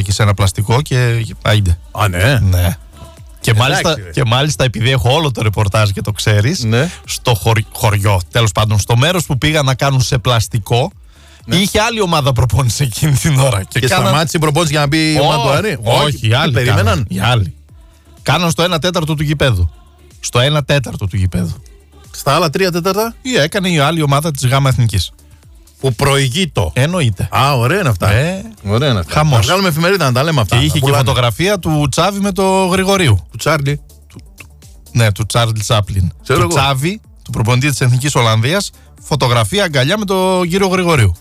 εκεί σε ένα πλαστικό και άιντε. Α, ναι. Ναι. Και μάλιστα επειδή έχω όλο το ρεπορτάζ και το ξέρεις, ναι. στο χωριό, τέλος πάντων, στο μέρος που πήγαν να κάνουν σε πλαστικό, ναι. Είχε άλλη ομάδα προπόνηση εκείνη την ώρα. Και σταμάτησε η προπόνηση για να μπει η ομάδα του Άρη. Όχι, οι άλλοι. Περίμεναν. Οι άλλοι. Κάναν στο 1/4 του γηπέδου. Στο 1/4 του γηπέδου. Στα άλλα 3/4 ή έκανε η άλλη ομάδα της ΓΑΜΑ Εθνικής. Που προηγείτο. Εννοείται. Α, ωραία είναι αυτά. Ωραία είναι αυτά. Χαμός. Θα βγάλουμε εφημερίδα να τα λέμε αυτά. Και είχε και φωτογραφία του Τσάβη με το Γρηγορίου. Του Τσάρλι. Ναι, του Τσάρλι Τσάπλιν. Του Τσάβη, του προπονητή της Εθνικής Ολλανδίας, φωτογραφία αγκαλιά με τον κύριο Γρηγορίου.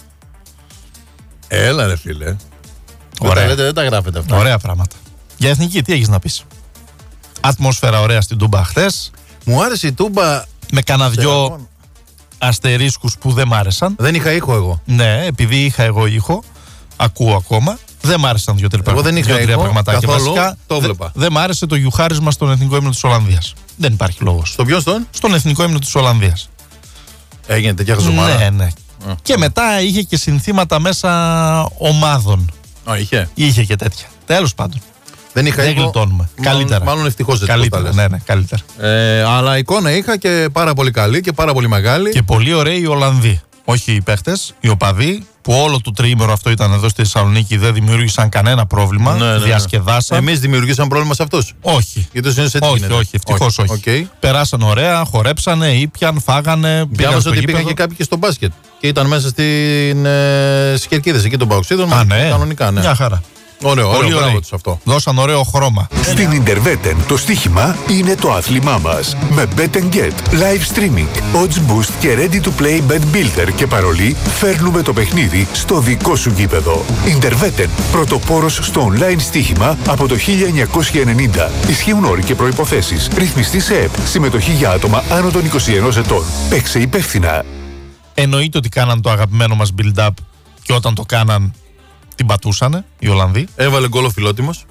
Έλα ρε φίλε. Ωραία. Δεν τα γράφετε αυτά. Ωραία πράγματα. Για εθνική, τι έχεις να πεις? Ατμόσφαιρα ωραία στην Τούμπα χθες. Μου άρεσε η Τούμπα. Με κάνα δυο αστερίσκους που δεν μ' άρεσαν. Δεν είχα ήχο εγώ. Ναι, επειδή είχα εγώ ήχο, ακούω ακόμα. Δεν μ' άρεσαν δύο-τρία πραγματάκια. Βασικά το βλέπα. Δεν μ' άρεσε το γιουχάρισμα στον εθνικό ύμνο της Ολλανδίας. Δεν υπάρχει λόγος. Στο ποιον Στον εθνικό ύμνο της Ολλανδίας. Έγινε τέτοια χαζομάρα. Ναι. Και μετά είχε και συνθήματα μέσα ομάδων. Είχε και τέτοια. Τέλος πάντων. Δεν γλιτώνουμε. Καλύτερα. Μάλλον ευτυχώς δεν καλύτερα. Ναι, καλύτερα. Αλλά εικόνα είχα και πάρα πολύ καλή και πάρα πολύ μεγάλη. Και πολύ ωραίοι οι Ολλανδοί. Όχι οι παίχτες, οι οπαδοί, που όλο το τριήμερο αυτό ήταν εδώ στη Θεσσαλονίκη, δεν δημιούργησαν κανένα πρόβλημα. Ναι. Διασκεδάσαν. Εμείς δημιουργήσαν πρόβλημα σε αυτούς? Όχι. Όχι, ευτυχώς όχι. Okay. Περάσαν ωραία, χορέψανε, ήπιαν, φάγανε. Διάβασα ότι πήγαν και κάποιοι και στο μπάσκετ. Και ήταν μέσα στις κερκίδες εκεί των Παοξίδων. Ναι. Κανονικά, ναι. Μια χαρά. Ωραίο τους αυτό. Δώσαν ωραίο χρώμα. Στην Ιντερβέτεν το στοίχημα είναι το άθλημά μας. Με Bet & Get, live streaming, odds boost και ready to play bet builder και παρολί, φέρνουμε το παιχνίδι στο δικό σου γήπεδο. Ιντερβέτεν, πρωτοπόρος στο online στοίχημα από το 1990. Ισχύουν όροι και προϋποθέσεις. Ρυθμιστή σε ΕΠ. Συμμετοχή για άτομα άνω των 21 ετών. Παίξε υπεύθυνα. Εννοείται ότι κάναν το αγαπημένο μας build-up και όταν το κάναν την πατούσανε οι Ολλανδοί. Έβαλε γκολ ο Φιλότιμος.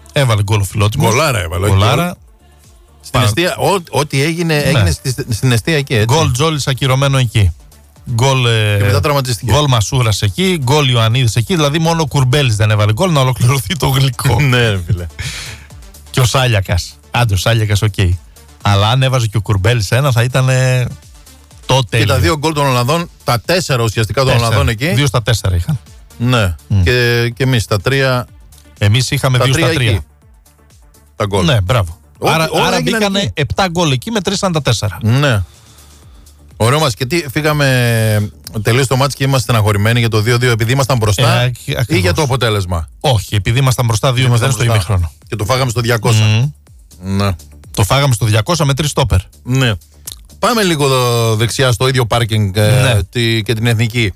Γολάρα έβαλε. Στην εστία, ό,τι έγινε στην εστία εκεί. Έτσι. Γκολ Τζόλης ακυρωμένο εκεί. Γκολ Μασούρας εκεί. Γκολ Ιωαννίδης εκεί. Δηλαδή μόνο ο Κουρμπέλης δεν έβαλε γκολ να ολοκληρωθεί το γλυκό. Ναι, φίλε. Και ο Σάλιακας. Άντε, ο Σάλιακας, οκ. Αλλά αν έβαζε και ο Κουρμπέλης ένα θα ήταν τότε. Και τα 2 γκολ των Ολλανδών, τα 4 ουσιαστικά των Ολλανδών εκεί. 2 στα 4 είχαν. Ναι. Και εμείς τα 3. Εμείς είχαμε 2 στα 3. Τα γκολ. Ναι, μπράβο. Άρα μπήκανε 7 γκολ εκεί με 3 στα 4. Ναι. Ωραίο μας. Και τι, φύγαμε τελείως το μάτς και είμαστε στεναχωρημένοι για το 2-2 επειδή ήμασταν μπροστά ή για το αποτέλεσμα? Όχι, επειδή ήμασταν μπροστά 2-0 στο ημίχρονο. Και το φάγαμε στο 200. Ναι. Το φάγαμε στο 200 με 3 στόπερ. Ναι. Πάμε λίγο δεξιά στο ίδιο πάρκινγκ και την εθνική.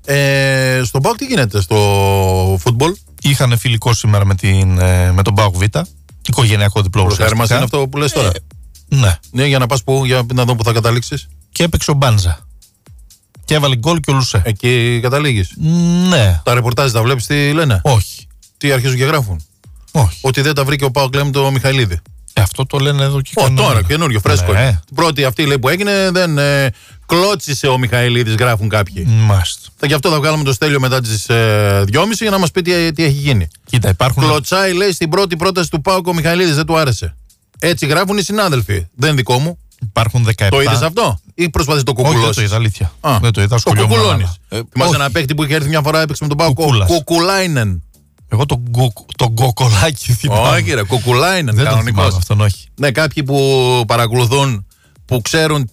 Στον ΠΑΟΚ τι γίνεται στο φούτμπολ? Είχανε φιλικό σήμερα με τον ΠΑΟΚ Β. Οικογενειακό διπλό ουσιαστικά. Πρωτοέρμας είναι αυτό που λες τώρα? Ναι, για να πας πού, για να δω που θα καταλήξεις. Και έπαιξε ο Μπάνζα. Και έβαλε γκολ και ο Λουσέ. Εκεί καταλήγεις? Ναι. Τα ρεπορτάζ τα βλέπεις τι λένε? Όχι. Τι αρχίζουν και γράφουν? Όχι. Ότι δεν τα βρήκε ο ΠΑΟΚ, λέμε το Μιχαηλίδη. Αυτό το λένε εδώ και τώρα, καινούριο, φρέσκο. Ναι. Την πρώτη αυτή λέει που έγινε δεν κλώτσισε ο Μιχαηλίδης, γράφουν κάποιοι. Μάλιστα. Γι' αυτό θα βγάλουμε το Στέλιο μετά τις 2.30 για να μας πει τι έχει γίνει. Κοίτα, υπάρχουν. Κλωτσάει, λέει, στην πρώτη πρόταση του ΠΑΟΚ ο Μιχαηλίδης, δεν του άρεσε. Έτσι γράφουν οι συνάδελφοι. Δεν δικό μου. Υπάρχουν 17. Το είδες αυτό ή προσπαθείς το κουκουλώσεις? Όχι, δεν το είδα, αλήθεια. Δεν το είδα, το κουκουλώνεις. Θυμάσαι ένα παίκτη που είχε έρθει μια φορά, έπαιξε με τον ΠΑΟΚ? Κουκουλάινεν. Εγώ τον Γκοκολάκη θυμάμαι. Όχι, ρε, Κουκουλάινεν. Δεν τον θυμάμαι αυτόν, όχι. Ναι, κάποιοι που παρακολουθούν, που ξέρουν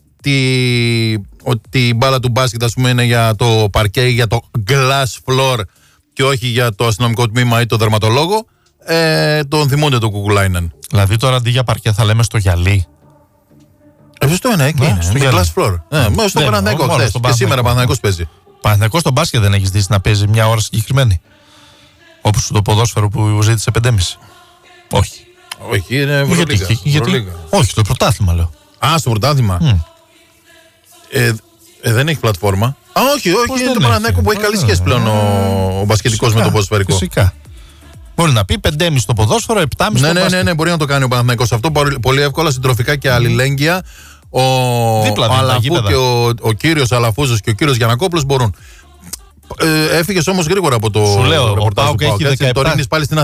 ότι η μπάλα του μπάσκετ, ας πούμε, είναι για το παρκέ ή για το glass floor και όχι για το αστυνομικό τμήμα ή το δερματολόγο, τον θυμούνται τον Κουκουλάινεν. Δηλαδή τώρα αντί για παρκέ θα λέμε στο γυαλί. Σωστό είναι, εκεί είναι. Στο glass floor. Μέσα στο Παναθηναϊκό χθες. Και σήμερα Παναθηναϊκός παίζει. Παναθηναϊκός στο μπάσκετ δεν έχεις δει να παίζει μια ώρα συγκεκριμένη? Όπως το ποδόσφαιρο που ζήτησε 5,5. Όχι. Όχι, είναι Ευρωλίγα. Όχι, στο πρωτάθλημα λέω. Α, στο πρωτάθλημα. Δεν έχει πλατφόρμα. Όχι, είναι το Παναθηναϊκό που έχει καλή σχέση πλέον ο μπασκετικός με το ποδοσφαιρικό. Φυσικά. Μπορεί να πει 5,5 στο ποδόσφαιρο, 7,5 στο μπάσκετ. Ναι, μπορεί να το κάνει ο Παναθηναϊκός αυτό πολύ εύκολα, συντροφικά και αλληλέγγυα. Ο Αλαφού και ο κύριος Αλαφούζος και ο κύριος Γιαννακόπουλος μπορούν. Έφυγες όμως γρήγορα από το ρεπορτάζ του ΠΑΟΚ. Έχει 17.